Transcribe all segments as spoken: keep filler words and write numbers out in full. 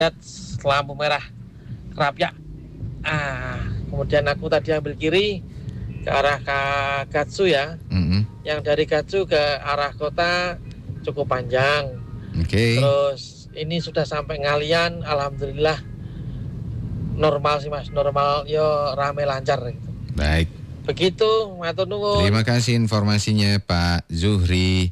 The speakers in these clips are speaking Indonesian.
lampu merah Kerapyak. Ah, kemudian aku tadi ambil kiri ke arah Gatsu ya. Mm-hmm. Yang dari Gatsu ke arah kota cukup panjang. Oke. Okay. Terus ini sudah sampai Ngalian, alhamdulillah normal sih Mas, normal yo rame lancar gitu. Baik. Begitu, matur nuwun. Terima kasih informasinya Pak Zuhri.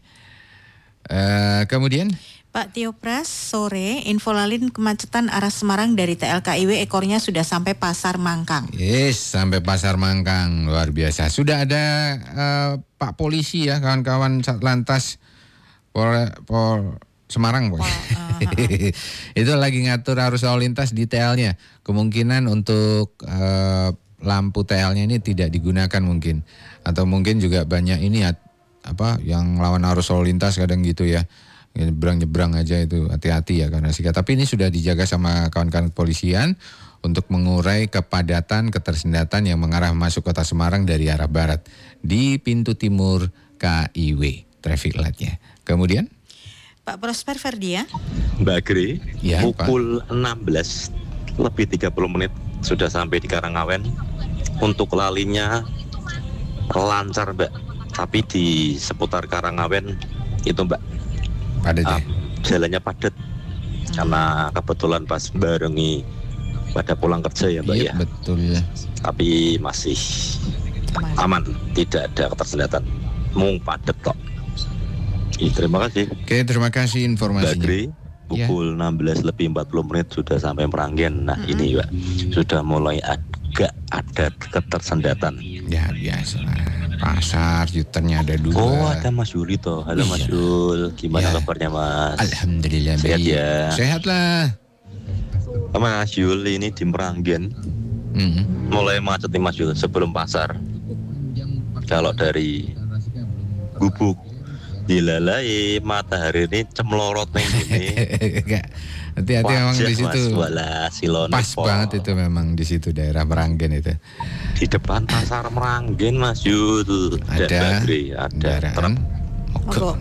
Uh, kemudian Pak Tio Pras, sore, info lalin kemacetan arah Semarang dari T L K I W ekornya sudah sampai Pasar Mangkang. Yes, sampai Pasar Mangkang, luar biasa. Sudah ada uh, Pak Polisi ya, kawan-kawan Satlantas Pol, Pol Semarang, Pol. Uh, uh, uh. Itu lagi ngatur arus lalu lintas di T L-nya. Kemungkinan untuk uh, lampu T L-nya ini tidak digunakan mungkin, atau mungkin juga banyak ini apa yang lawan arus lalu lintas kadang gitu ya. Nyebrang-nyebrang aja itu, hati-hati ya karena sikap. Tapi ini sudah dijaga sama kawan-kawan kepolisian untuk mengurai kepadatan ketersendatan yang mengarah masuk kota Semarang dari arah barat di pintu timur K I W traffic light-nya. Kemudian Pak Prosper Ferdia. Mbak Gri, ya, pukul Pak. enam belas lebih tiga puluh menit sudah sampai di Karangawen. Untuk lalinya lancar Mbak, tapi di seputar Karangawen itu Mbak padat ya? Uh, jalannya padat hmm. karena kebetulan pas barengi pada pulang kerja ya Mbak iya, ya. Betul ya. Tapi masih aman, tidak ada ketersendatan. Mung padat kok. Ih, terima kasih. Oke, terima kasih informasinya. Mbak Gri, pukul ya. enam belas lebih empat puluh menit sudah sampai Meranggen. Nah hmm. ini Mbak, sudah mulai agak ada ketersendatan. Ya biasa. Pasar, U-turn-nya ada dua. Oh, ada Mas Yuli toh. Halo iya. Mas Yul, gimana ya. Kabarnya Mas? Alhamdulillah sehat baik. Ya. Sehat lah. Mas Yul ini di Meranggen, mm-hmm. mulai macet nih Mas Yul sebelum pasar. Kalau dari Gubuk, dilalai matahari ini cemlorot nih gini. Hati-hati memang di situ. Mas, pas banget itu memang di situ daerah Meranggen itu. Di depan pasar Meranggen Mas Yul ada ada kendaraan mogok.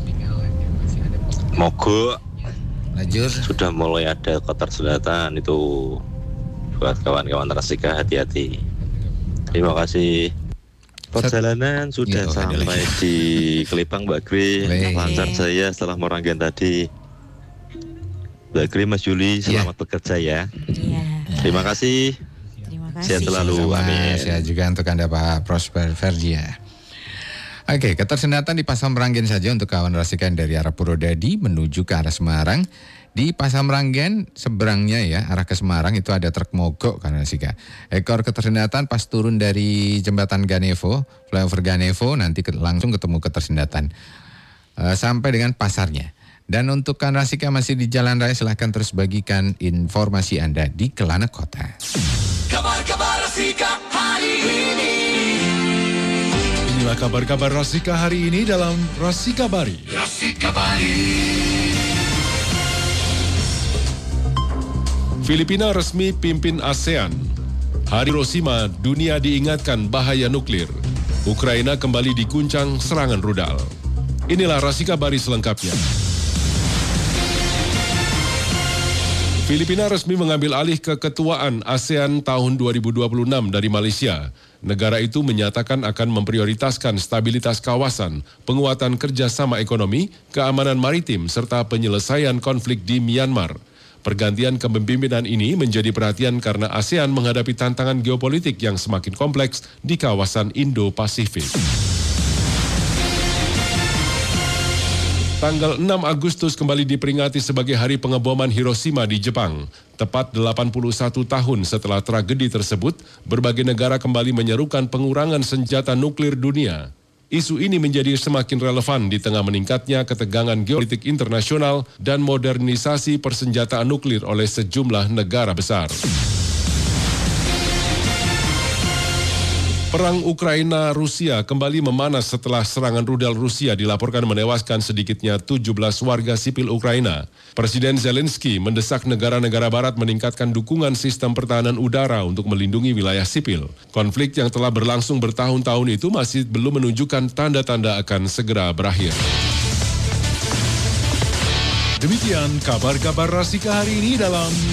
Mogok. Lajur sudah mulai ada ketersendatan itu buat kawan-kawan Rasika, hati-hati. Terima kasih. Perjalanan Set... sudah ya, sampai di Kelipang Mbak Gri. Lancar saya setelah Meranggen tadi. Mbak Gri, Mas Yuli, selamat ya. Bekerja ya. Ya. Terima kasih. Terima kasih. Sehat selalu. Sama, amin. Sehat juga untuk Anda Pak Prosper Ferdia. Oke, ketersendatan di Pasar Meranggen saja untuk kawan Rasika dari arah Purwodadi menuju ke arah Semarang. Di Pasar Meranggen seberangnya ya, arah ke Semarang itu ada truk mogok karena Rasika. Ekor ketersendatan pas turun dari jembatan Ganevo, flyover Ganevo, nanti langsung ketemu ketersendatan uh, sampai dengan pasarnya. Dan untuk kan Rasika masih di jalan raya, silahkan terus bagikan informasi Anda di Kelana Kota. Kabar-kabar Rasika hari ini. Inilah kabar-kabar Rasika hari ini dalam Rasika Bari. Rasika Bari. Filipina resmi pimpin ASEAN. Hari Hiroshima, dunia diingatkan bahaya nuklir. Ukraina kembali diguncang serangan rudal. Inilah Rasika Bari selengkapnya. Filipina resmi mengambil alih keketuaan ASEAN tahun dua ribu dua puluh enam dari Malaysia. Negara itu menyatakan akan memprioritaskan stabilitas kawasan, penguatan kerjasama ekonomi, keamanan maritim, serta penyelesaian konflik di Myanmar. Pergantian kepemimpinan ini menjadi perhatian karena ASEAN menghadapi tantangan geopolitik yang semakin kompleks di kawasan Indo-Pasifik. Tanggal enam Agustus kembali diperingati sebagai Hari Pengeboman Hiroshima di Jepang. Tepat delapan puluh satu tahun setelah tragedi tersebut, berbagai negara kembali menyerukan pengurangan senjata nuklir dunia. Isu ini menjadi semakin relevan di tengah meningkatnya ketegangan geopolitik internasional dan modernisasi persenjataan nuklir oleh sejumlah negara besar. Perang Ukraina-Rusia kembali memanas setelah serangan rudal Rusia dilaporkan menewaskan sedikitnya tujuh belas warga sipil Ukraina. Presiden Zelensky mendesak negara-negara barat meningkatkan dukungan sistem pertahanan udara untuk melindungi wilayah sipil. Konflik yang telah berlangsung bertahun-tahun itu masih belum menunjukkan tanda-tanda akan segera berakhir. Demikian kabar-kabar Rasika hari ini dalam